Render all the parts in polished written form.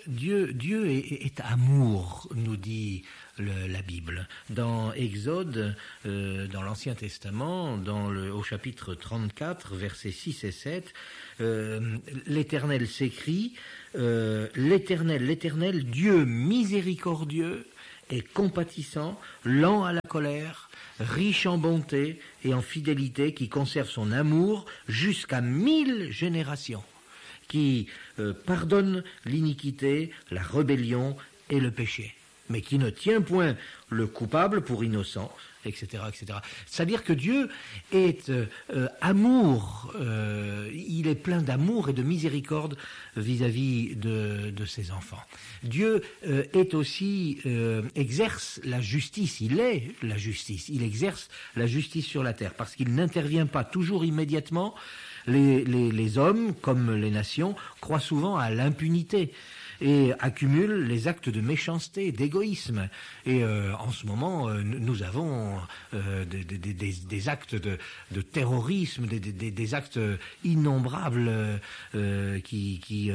Dieu est amour, nous dit la Bible. Dans Exode, dans l'Ancien Testament, au chapitre 34, versets 6 et 7, l'Éternel s'écrie, l'Éternel, Dieu miséricordieux et compatissant, lent à la colère, riche en bonté et en fidélité, qui conserve son amour jusqu'à 1000 générations, qui pardonne l'iniquité, la rébellion et le péché, mais qui ne tient point le coupable pour innocent, etc., etc. C'est-à-dire que Dieu est amour, il est plein d'amour et de miséricorde vis-à-vis de ses enfants. Dieu est aussi, exerce la justice, il est la justice, il exerce la justice sur la terre, parce qu'il n'intervient pas toujours immédiatement. Les hommes, comme les nations, croient souvent à l'impunité et accumulent les actes de méchanceté, d'égoïsme. Et en ce moment, nous avons des actes de terrorisme, des actes innombrables qui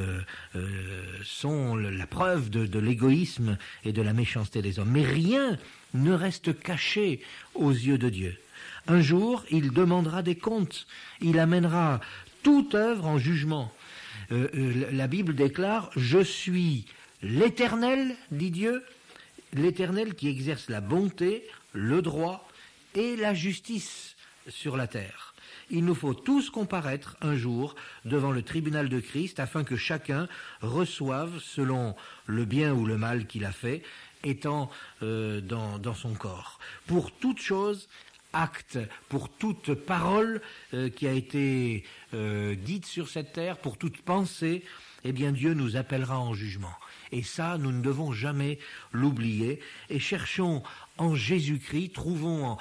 sont la preuve de l'égoïsme et de la méchanceté des hommes. Mais rien ne reste caché aux yeux de Dieu. Un jour, il demandera des comptes, il amènera toute œuvre en jugement. La Bible déclare « Je suis l'Éternel, dit Dieu, l'Éternel qui exerce la bonté, le droit et la justice sur la terre. » Il nous faut tous comparaître un jour devant le tribunal de Christ afin que chacun reçoive selon le bien ou le mal qu'il a fait, étant dans son corps. Pour toute chose, acte, pour toute parole qui a été dite sur cette terre, pour toute pensée, eh bien Dieu nous appellera en jugement. Et ça, nous ne devons jamais l'oublier. Et cherchons en Jésus-Christ, trouvons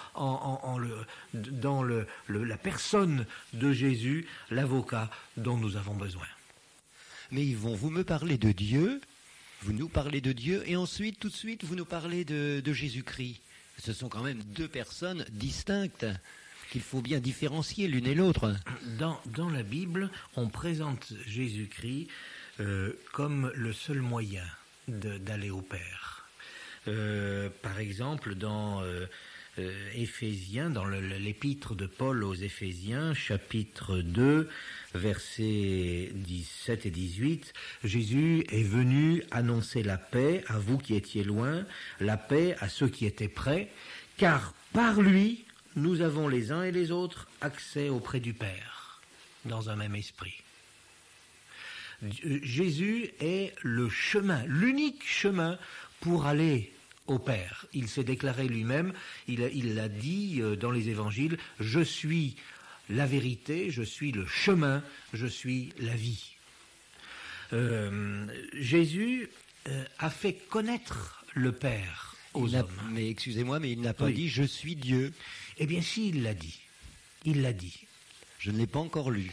dans la personne de Jésus l'avocat dont nous avons besoin. Mais Yvon, vous me parlez de Dieu, vous nous parlez de Dieu, et ensuite, tout de suite, vous nous parlez de Jésus-Christ. Ce sont quand même deux personnes distinctes qu'il faut bien différencier l'une et l'autre. Dans la Bible, on présente Jésus-Christ comme le seul moyen d'aller au Père. Par exemple, dans Éphésiens, dans l'épître de Paul aux Éphésiens, chapitre 2, versets 17 et 18, Jésus est venu annoncer la paix à vous qui étiez loin, la paix à ceux qui étaient près, car par lui, nous avons les uns et les autres accès auprès du Père, dans un même esprit. Jésus est le chemin, l'unique chemin pour aller au Père. Il s'est déclaré lui-même, il l'a dit dans les évangiles, « Je suis la vérité, je suis le chemin, je suis la vie ». Jésus a fait connaître le Père aux hommes. Mais excusez-moi, mais il n'a pas dit « Je suis Dieu ». Eh bien si, il l'a dit. Il l'a dit. Je ne l'ai pas encore lu.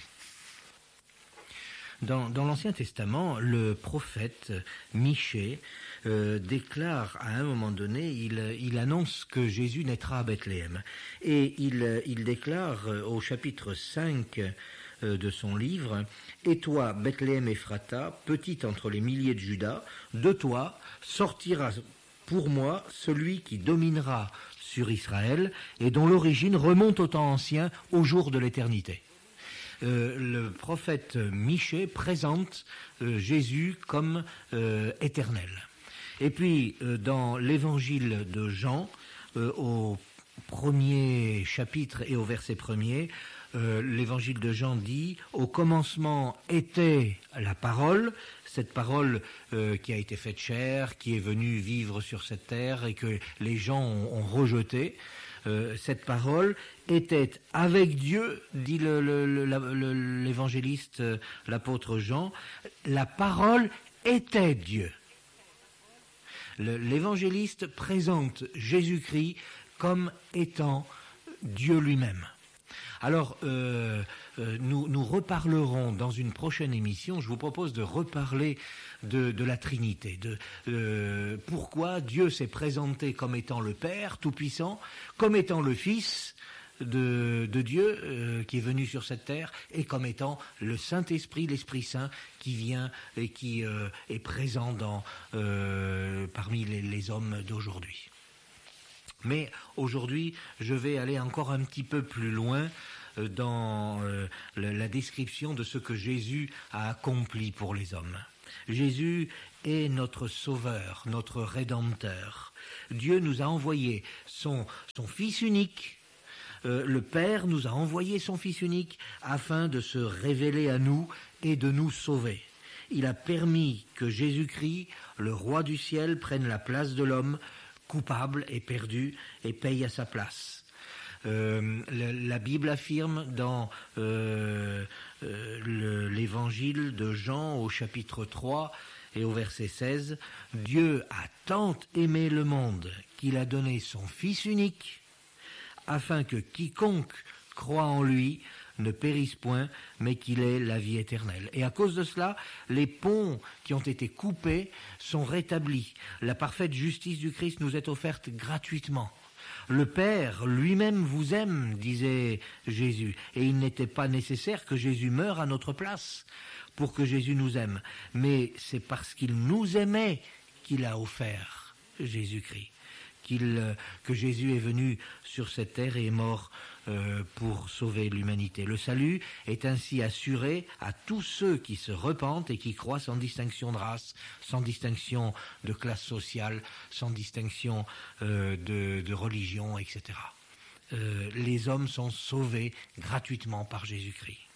Dans l'Ancien Testament, le prophète Michée déclare à un moment donné, il annonce que Jésus naîtra à Bethléem. Et il déclare au chapitre 5 de son livre, « Et toi, Bethléem Ephrata, petite entre les milliers de Juda, de toi sortira pour moi celui qui dominera sur Israël et dont l'origine remonte au temps ancien, au jour de l'éternité. » Le prophète Michée présente Jésus comme éternel. Et puis, dans l'évangile de Jean, au premier chapitre et au verset 1er, l'évangile de Jean dit « Au commencement était la parole », cette parole qui a été faite chair, qui est venue vivre sur cette terre et que les gens ont rejetée. Cette parole était avec Dieu, dit l'évangéliste, l'apôtre Jean, la parole était Dieu. L'évangéliste présente Jésus-Christ comme étant Dieu lui-même. Alors, nous reparlerons dans une prochaine émission, je vous propose de reparler de la Trinité, pourquoi Dieu s'est présenté comme étant le Père Tout-Puissant, comme étant le Fils de Dieu qui est venu sur cette terre et comme étant le Saint-Esprit, l'Esprit Saint qui vient et qui est présent parmi les hommes d'aujourd'hui. Mais aujourd'hui, je vais aller encore un petit peu plus loin dans la description de ce que Jésus a accompli pour les hommes. Jésus est notre Sauveur, notre Rédempteur. Dieu nous a envoyé son Fils unique. Le Père nous a envoyé son Fils unique afin de se révéler à nous et de nous sauver. Il a permis que Jésus-Christ, le Roi du ciel, prenne la place de l'homme, coupable et perdu, et paye à sa place. La Bible affirme dans l'évangile de Jean au chapitre 3 et au verset 16, « Dieu a tant aimé le monde qu'il a donné son Fils unique, afin que quiconque croit en lui ne périsse point, mais qu'il ait la vie éternelle. » Et à cause de cela, les ponts qui ont été coupés sont rétablis. La parfaite justice du Christ nous est offerte gratuitement. Le Père lui-même vous aime, disait Jésus, et il n'était pas nécessaire que Jésus meure à notre place pour que Jésus nous aime. Mais c'est parce qu'il nous aimait qu'il a offert Jésus-Christ, que Jésus est venu sur cette terre et est mort pour sauver l'humanité. Le salut est ainsi assuré à tous ceux qui se repentent et qui croient sans distinction de race, sans distinction de classe sociale, sans distinction de religion, etc. Les hommes sont sauvés gratuitement par Jésus-Christ.